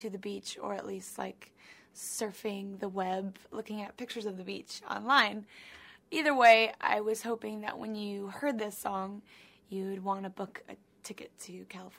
to the beach, or at least like surfing the web, looking at pictures of the beach online. Either way, I was hoping that when you heard this song, you'd want to book a ticket to California.